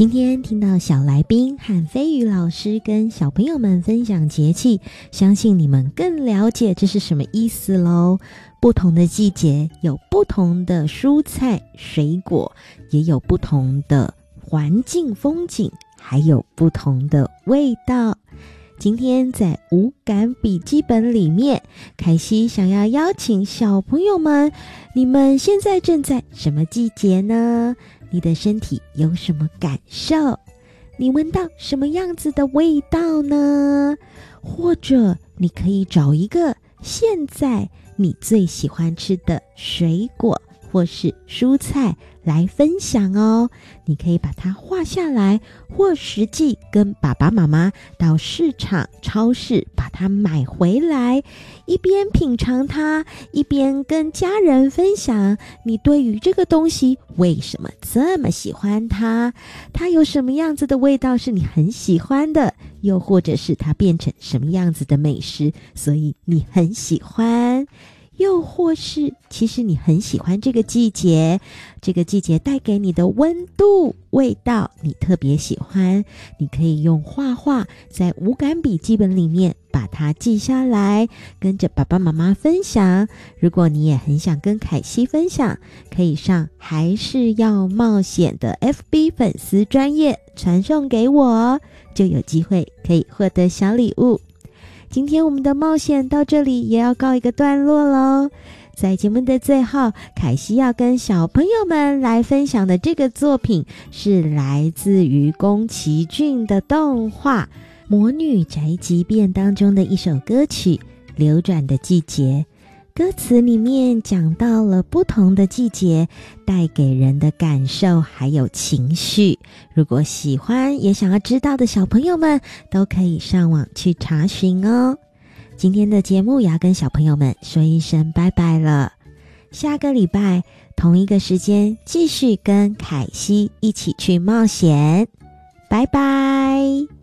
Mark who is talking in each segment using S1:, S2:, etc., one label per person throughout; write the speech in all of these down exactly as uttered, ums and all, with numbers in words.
S1: 今天听到小来宾和飞宇老师跟小朋友们分享节气，相信你们更了解这是什么意思咯。不同的季节有不同的蔬菜水果，也有不同的环境风景，还有不同的味道。今天在五感笔记本里面，凯西想要邀请小朋友们，你们现在正在什么季节呢？你的身体有什么感受？你闻到什么样子的味道呢？或者你可以找一个现在你最喜欢吃的水果或是蔬菜来分享哦。你可以把它画下来，或实际跟爸爸妈妈到市场超市把它买回来，一边品尝它，一边跟家人分享你对于这个东西为什么这么喜欢它，它有什么样子的味道是你很喜欢的，又或者是它变成什么样子的美食，所以你很喜欢。又或是其实你很喜欢这个季节，这个季节带给你的温度味道你特别喜欢，你可以用画画在五感笔记本里面把它记下来，跟着爸爸妈妈分享。如果你也很想跟凯西分享，可以上还是要冒险的 F B 粉丝专页传送给我，就有机会可以获得小礼物。今天我们的冒险到这里也要告一个段落咯。在节目的最后，凯西要跟小朋友们来分享的这个作品是来自于宫崎骏的动画《魔女宅急便》当中的一首歌曲《流转的季节》。歌词里面讲到了不同的季节带给人的感受还有情绪，如果喜欢也想要知道的小朋友们都可以上网去查询哦。今天的节目也要跟小朋友们说一声拜拜了，下个礼拜同一个时间继续跟凯西一起去冒险，拜拜。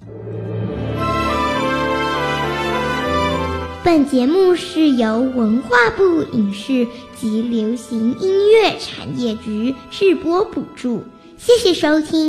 S2: 本节目是由文化部影视及流行音乐产业局制播补助，谢谢收听。